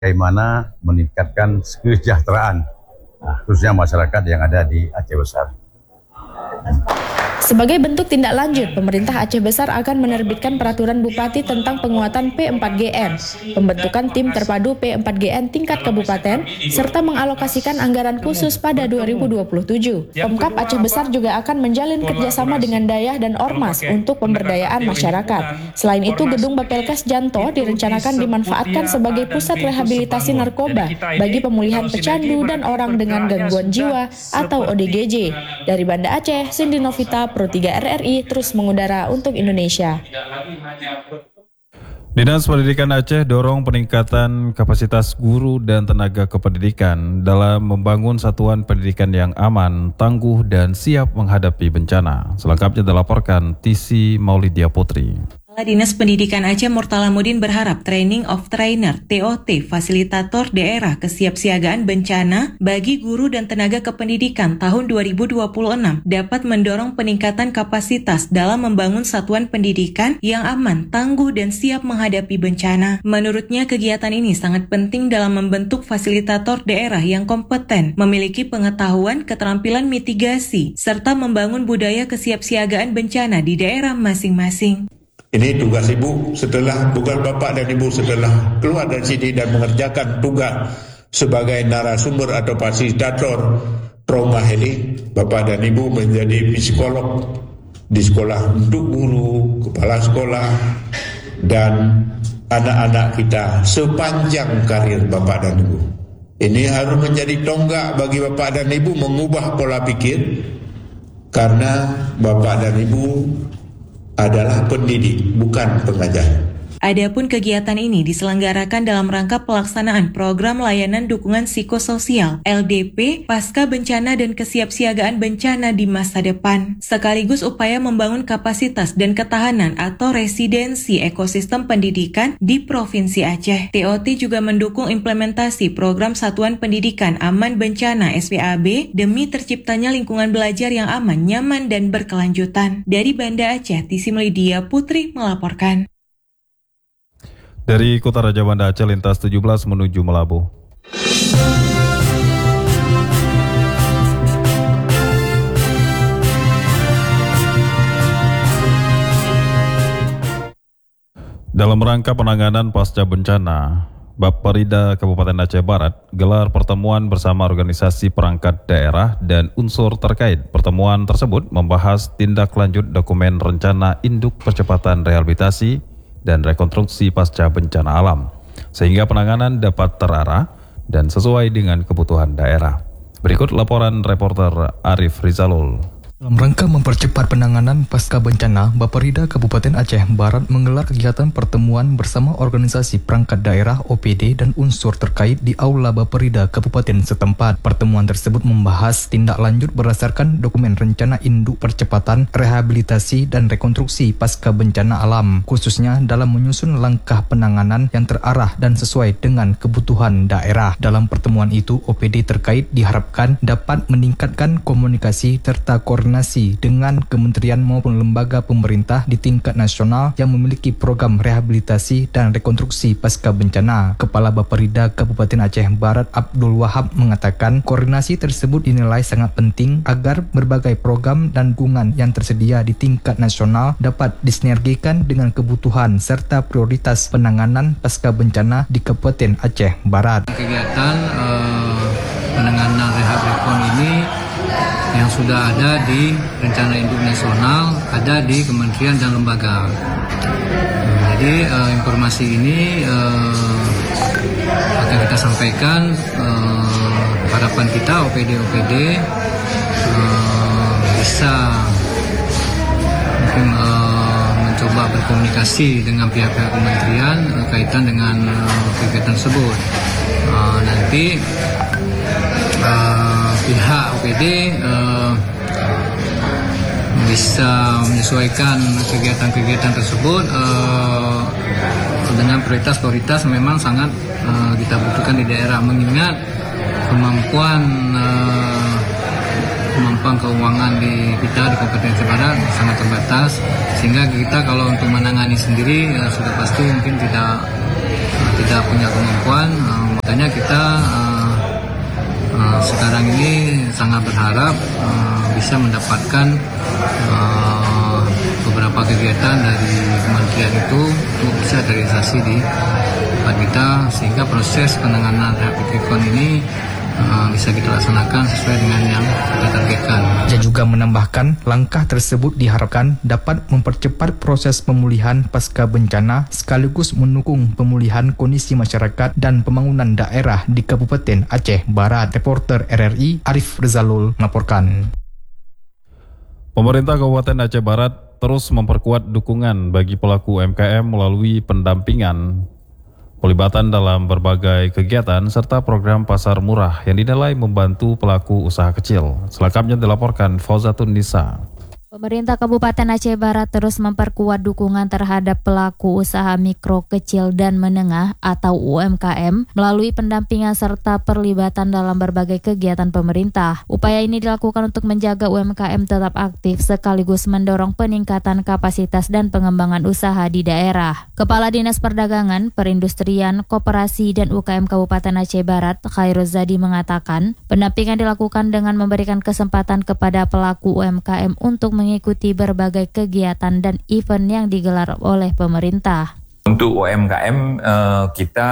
bagaimana meningkatkan kesejahteraan, khususnya masyarakat yang ada di Aceh Besar. Sebagai bentuk tindak lanjut, pemerintah Aceh Besar akan menerbitkan peraturan bupati tentang penguatan P4GN, pembentukan tim terpadu P4GN tingkat kabupaten, serta mengalokasikan anggaran khusus pada 2027. Pemkab Aceh Besar juga akan menjalin kerjasama dengan Dayah dan Ormas untuk pemberdayaan masyarakat. Selain itu, gedung Bapelkes Janto direncanakan dimanfaatkan sebagai pusat rehabilitasi narkoba bagi pemulihan pecandu dan orang dengan gangguan jiwa atau ODGJ. Dari Banda Aceh, Cindy Novita, Pro 3 RRI terus mengudara untuk Indonesia. Dinas Pendidikan Aceh dorong peningkatan kapasitas guru dan tenaga kependidikan dalam membangun satuan pendidikan yang aman, tangguh, dan siap menghadapi bencana. Selengkapnya dilaporkan Tisi Maulidia Putri. Dinas Pendidikan Aceh Murtalamuddin berharap Training of Trainer (TOT) fasilitator daerah kesiapsiagaan bencana bagi guru dan tenaga kependidikan tahun 2026 dapat mendorong peningkatan kapasitas dalam membangun satuan pendidikan yang aman, tangguh, dan siap menghadapi bencana. Menurutnya, kegiatan ini sangat penting dalam membentuk fasilitator daerah yang kompeten, memiliki pengetahuan, keterampilan mitigasi, serta membangun budaya kesiapsiagaan bencana di daerah masing-masing. Ini tugas ibu bapak dan ibu setelah keluar dari sini dan mengerjakan tugas sebagai narasumber atau fasilitator trauma healing. Bapak dan ibu menjadi psikolog di sekolah untuk guru, kepala sekolah, dan anak-anak kita sepanjang karir bapak dan ibu. Ini harus menjadi tonggak bagi bapak dan ibu mengubah pola pikir, karena bapak dan ibu adalah pendidik, bukan pengajar. Adapun kegiatan ini diselenggarakan dalam rangka pelaksanaan program layanan dukungan psikososial LDP pasca bencana dan kesiapsiagaan bencana di masa depan, sekaligus upaya membangun kapasitas dan ketahanan atau residensi ekosistem pendidikan di Provinsi Aceh. TOT juga mendukung implementasi program Satuan Pendidikan Aman Bencana SPAB demi terciptanya lingkungan belajar yang aman, nyaman, dan berkelanjutan. Dari Banda Aceh, Tisi Maulidia Putri melaporkan. Dari Kota Raja Banda Aceh, lintas 17 menuju Melabu. Dalam rangka penanganan pasca bencana, Bapperida Kabupaten Aceh Barat gelar pertemuan bersama organisasi perangkat daerah dan unsur terkait. Pertemuan tersebut membahas tindak lanjut dokumen rencana induk percepatan rehabilitasi dan rekonstruksi pasca bencana alam, sehingga penanganan dapat terarah dan sesuai dengan kebutuhan daerah. Berikut laporan reporter Arif Rizalul. Dalam rangka mempercepat penanganan pasca bencana, Bapperida Kabupaten Aceh Barat menggelar kegiatan pertemuan bersama organisasi perangkat daerah OPD dan unsur terkait di Aula Bapperida Kabupaten setempat. Pertemuan tersebut membahas tindak lanjut berdasarkan dokumen rencana induk percepatan rehabilitasi dan rekonstruksi pasca bencana alam, khususnya dalam menyusun langkah penanganan yang terarah dan sesuai dengan kebutuhan daerah. Dalam pertemuan itu, OPD terkait diharapkan dapat meningkatkan komunikasi serta koordinasi dengan kementerian maupun lembaga pemerintah di tingkat nasional yang memiliki program rehabilitasi dan rekonstruksi pasca bencana. Kepala Bapperida Kabupaten Aceh Barat Abdul Wahab mengatakan koordinasi tersebut dinilai sangat penting agar berbagai program dan dukungan yang tersedia di tingkat nasional dapat disinergikan dengan kebutuhan serta prioritas penanganan pasca bencana di Kabupaten Aceh Barat. Kegiatan penanganan rehabilitation ini yang sudah ada di rencana induk nasional, ada di kementerian dan lembaga. Jadi informasi ini akan kita sampaikan. Harapan kita OPD bisa mungkin mencoba berkomunikasi dengan pihak-pihak kementerian kaitan dengan kegiatan tersebut. Nanti pihak OPD bisa menyesuaikan kegiatan-kegiatan tersebut dengan prioritas memang sangat kita butuhkan di daerah, mengingat kemampuan keuangan di kita di Kabupaten Aceh Barat sangat terbatas, sehingga kita kalau untuk menangani sendiri sudah pasti mungkin tidak tidak punya kemampuan, makanya kita sekarang ini sangat berharap bisa mendapatkan beberapa kegiatan dari kementerian itu untuk bisa terrealisasi di tempat kita, sehingga proses penanganan rehabilitation ini bisa kita laksanakan sesuai dengan yang kita targetkan. Ia juga menambahkan langkah tersebut diharapkan dapat mempercepat proses pemulihan pasca bencana sekaligus mendukung pemulihan kondisi masyarakat dan pembangunan daerah di Kabupaten Aceh Barat. Reporter RRI Arif Rizalul melaporkan. Pemerintah Kabupaten Aceh Barat terus memperkuat dukungan bagi pelaku UMKM melalui pendampingan, pelibatan dalam berbagai kegiatan, serta program pasar murah yang dinilai membantu pelaku usaha kecil. Selengkapnya dilaporkan Fauzatun Nisa. Pemerintah Kabupaten Aceh Barat terus memperkuat dukungan terhadap pelaku usaha mikro, kecil, dan menengah atau UMKM melalui pendampingan serta perlibatan dalam berbagai kegiatan pemerintah. Upaya ini dilakukan untuk menjaga UMKM tetap aktif sekaligus mendorong peningkatan kapasitas dan pengembangan usaha di daerah. Kepala Dinas Perdagangan, Perindustrian, Koperasi, dan UKM Kabupaten Aceh Barat, Khairul Zadi mengatakan, pendampingan dilakukan dengan memberikan kesempatan kepada pelaku UMKM untuk mengikuti berbagai kegiatan dan event yang digelar oleh pemerintah. Untuk UMKM, kita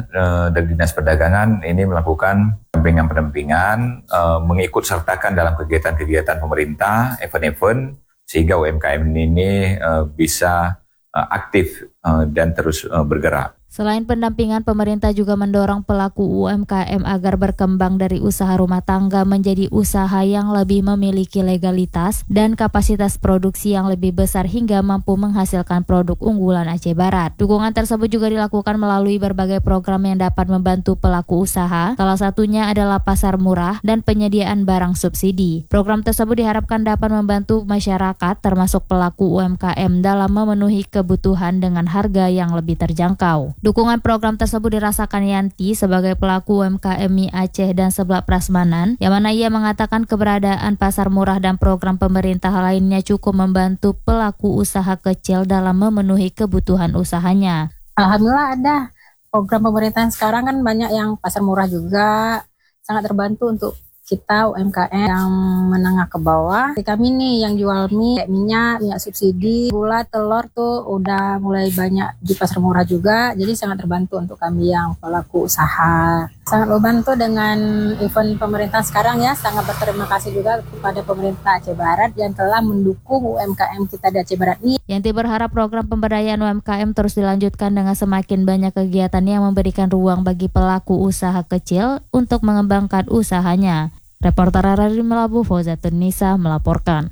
dari Dinas Perdagangan ini melakukan pendampingan, mengikut sertakan dalam kegiatan-kegiatan pemerintah, event-event, sehingga UMKM ini bisa aktif dan terus bergerak. Selain pendampingan, pemerintah juga mendorong pelaku UMKM agar berkembang dari usaha rumah tangga menjadi usaha yang lebih memiliki legalitas dan kapasitas produksi yang lebih besar hingga mampu menghasilkan produk unggulan Aceh Barat. Dukungan tersebut juga dilakukan melalui berbagai program yang dapat membantu pelaku usaha, salah satunya adalah pasar murah dan penyediaan barang subsidi. Program tersebut diharapkan dapat membantu masyarakat termasuk pelaku UMKM dalam memenuhi kebutuhan dengan harga yang lebih terjangkau. Dukungan program tersebut dirasakan Yanti sebagai pelaku UMKM mie Aceh dan Seblak Prasmanan, yang mana ia mengatakan keberadaan pasar murah dan program pemerintah lainnya cukup membantu pelaku usaha kecil dalam memenuhi kebutuhan usahanya. Alhamdulillah ada program pemerintahan sekarang kan banyak yang pasar murah juga, sangat terbantu untuk kita UMKM yang menengah ke bawah. Kami nih yang jual mie, minyak subsidi, gula, telur tuh udah mulai banyak di pasar murah juga. Jadi sangat terbantu untuk kami yang pelaku usaha. Sangat membantu dengan event pemerintah sekarang ya. Sangat berterima kasih juga kepada pemerintah Aceh Barat yang telah mendukung UMKM kita di Aceh Barat ini. Yanti berharap program pemberdayaan UMKM terus dilanjutkan dengan semakin banyak kegiatan yang memberikan ruang bagi pelaku usaha kecil untuk mengembangkan usahanya. Reporter RRI Melabu, Fauzatun Nisa melaporkan.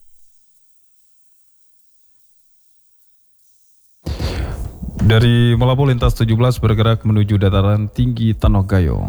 Dari Melabu, lintas 17 bergerak menuju dataran tinggi Tanah Gayo.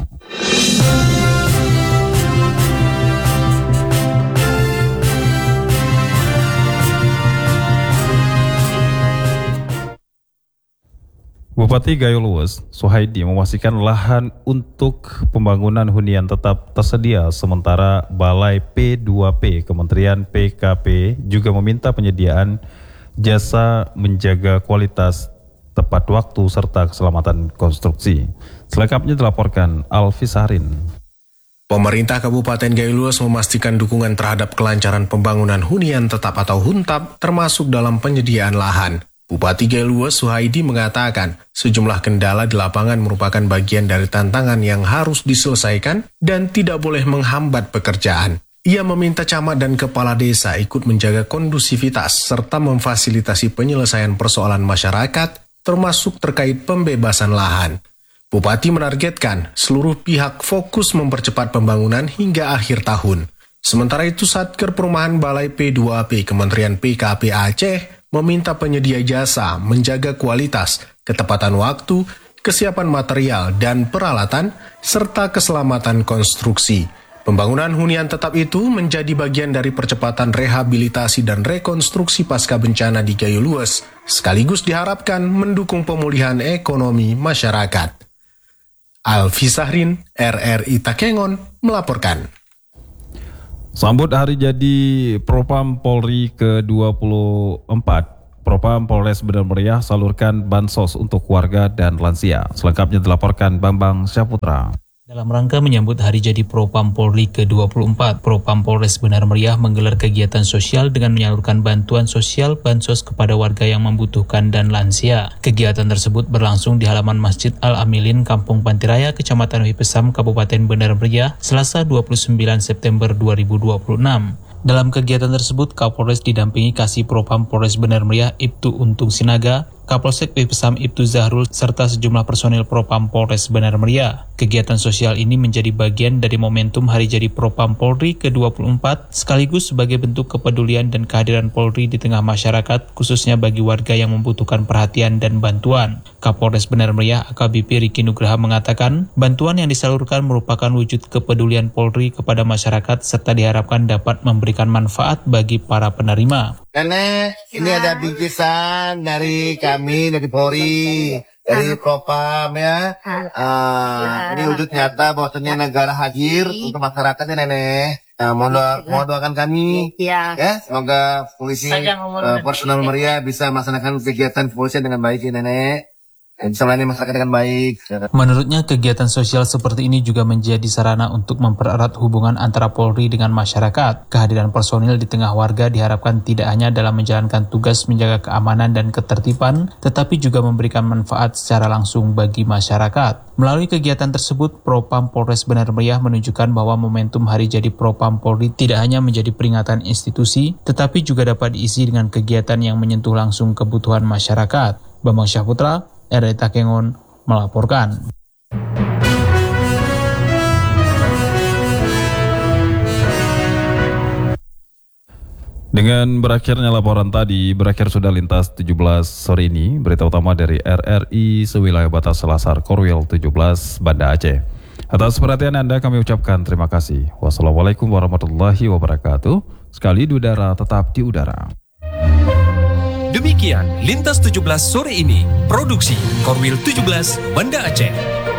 Bupati Gayo Luwes, Suhaidi, memastikan lahan untuk pembangunan hunian tetap tersedia, sementara Balai P2P Kementerian PKP juga meminta penyediaan jasa menjaga kualitas, tepat waktu, serta keselamatan konstruksi. Selengkapnya dilaporkan Alfi Sarin. Pemerintah Kabupaten Gayo Luwes memastikan dukungan terhadap kelancaran pembangunan hunian tetap atau HUNTAP termasuk dalam penyediaan lahan. Bupati Gayo Luwes Suhaidi mengatakan sejumlah kendala di lapangan merupakan bagian dari tantangan yang harus diselesaikan dan tidak boleh menghambat pekerjaan. Ia meminta camat dan kepala desa ikut menjaga kondusivitas serta memfasilitasi penyelesaian persoalan masyarakat termasuk terkait pembebasan lahan. Bupati menargetkan seluruh pihak fokus mempercepat pembangunan hingga akhir tahun. Sementara itu, Satker Perumahan Balai P2P Kementerian PKP Aceh meminta penyedia jasa menjaga kualitas, ketepatan waktu, kesiapan material dan peralatan, serta keselamatan konstruksi. Pembangunan hunian tetap itu menjadi bagian dari percepatan rehabilitasi dan rekonstruksi pasca bencana di Gayo Luwes, sekaligus diharapkan mendukung pemulihan ekonomi masyarakat. Alfi Sahrin, RRI Takengon, melaporkan. Sambut hari jadi Propam Polri ke-24, Propam Polres Benar Meriah salurkan bansos untuk warga dan lansia. Selengkapnya dilaporkan Bambang Syaputra. Dalam rangka menyambut Hari Jadi Propam Polri ke-24, Propam Polres Benar Meriah menggelar kegiatan sosial dengan menyalurkan bantuan sosial bansos kepada warga yang membutuhkan dan lansia. Kegiatan tersebut berlangsung di halaman Masjid Al-Amilin, Kampung Pantiraya, Kecamatan Wipesam, Kabupaten Benar Meriah, Selasa 29 September 2026. Dalam kegiatan tersebut, Kapolres didampingi Kasih Propam Polres Benar Meriah Ibtu Untung Sinaga, Kapolsek Wipesam Ibtu Zahrul, serta sejumlah personil Propam Polres Benar Meriah. Kegiatan sosial ini menjadi bagian dari momentum Hari Jadi Propam Polri ke-24, sekaligus sebagai bentuk kepedulian dan kehadiran Polri di tengah masyarakat, khususnya bagi warga yang membutuhkan perhatian dan bantuan. Kapolres Benar Meriah AKBP Riki Nugraha mengatakan, bantuan yang disalurkan merupakan wujud kepedulian Polri kepada masyarakat serta diharapkan dapat memberikan manfaat bagi para penerima. Nenek, ini ada bingkisan dari kami, dari Polri, dari Propam ya. Ini wujud nyata bahwasanya negara hadir untuk masyarakat ya Nenek. Mohon doakan kami ya. Semoga polisi personal Meriah bisa melaksanakan kegiatan kepolisian dengan baik ya Nenek. Bisa melayani masyarakat dengan baik. Menurutnya, kegiatan sosial seperti ini juga menjadi sarana untuk mempererat hubungan antara Polri dengan masyarakat. Kehadiran personil di tengah warga diharapkan tidak hanya dalam menjalankan tugas menjaga keamanan dan ketertiban, tetapi juga memberikan manfaat secara langsung bagi masyarakat. Melalui kegiatan tersebut, Propam Polres Benar Meriah menunjukkan bahwa momentum Hari Jadi Propam Polri tidak hanya menjadi peringatan institusi, tetapi juga dapat diisi dengan kegiatan yang menyentuh langsung kebutuhan masyarakat. Bambang Syaputra, RRI Takengon melaporkan. Dengan berakhirnya laporan tadi, berakhir sudah lintas 17 sore ini. Berita utama dari RRI sewilayah batas Selasar Korwil 17 Banda Aceh. Atas perhatian Anda kami ucapkan terima kasih. Wassalamualaikum warahmatullahi wabarakatuh. Sekali di udara, tetap di udara. Demikian Lintas 17 sore ini, produksi Korwil 17 Banda Aceh.